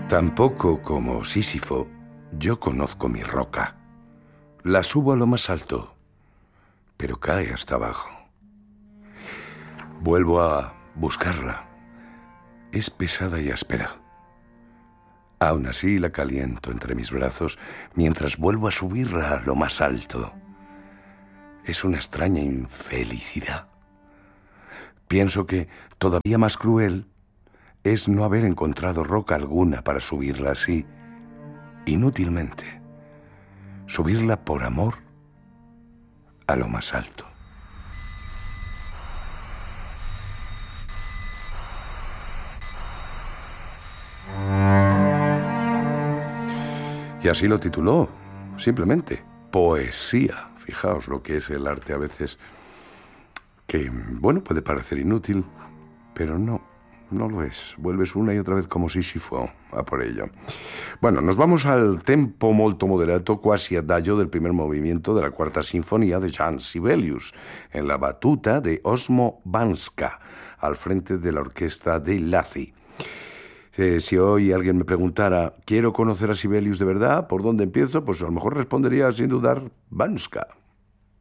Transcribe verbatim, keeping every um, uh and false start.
Tampoco como Sísifo, yo conozco mi roca. La subo a lo más alto, pero cae hasta abajo. Vuelvo a buscarla. Es pesada y áspera. Aún así la caliento entre mis brazos mientras vuelvo a subirla a lo más alto. Es una extraña infelicidad. Pienso que todavía más cruel es no haber encontrado roca alguna para subirla así, inútilmente. Subirla por amor a lo más alto. Y así lo tituló, simplemente, poesía. Fijaos lo que es el arte a veces, que, bueno, puede parecer inútil, pero no, no lo es. Vuelves una y otra vez como Sísifo a por ello. Bueno, nos vamos al tempo molto moderato, quasi adagio del primer movimiento de la cuarta sinfonía de Jan Sibelius, en la batuta de Osmo Banska, al frente de la orquesta de Lazi. Eh, si hoy alguien me preguntara, ¿quiero conocer a Sibelius de verdad? ¿Por dónde empiezo? Pues a lo mejor respondería sin dudar, Banska.